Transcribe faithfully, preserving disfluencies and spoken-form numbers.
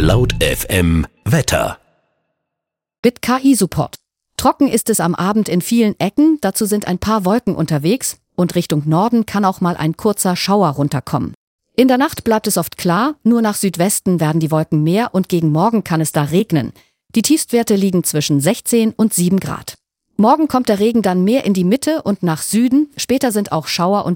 Laut F M Wetter. Mit K I-Support. Trocken ist es am Abend in vielen Ecken, dazu sind ein paar Wolken unterwegs und Richtung Norden kann auch mal ein kurzer Schauer runterkommen. In der Nacht bleibt es oft klar, nur nach Südwesten werden die Wolken mehr und gegen Morgen kann es da regnen. Die Tiefstwerte liegen zwischen sechzehn und sieben Grad. Morgen kommt der Regen dann mehr in die Mitte und nach Süden, später sind auch Schauer und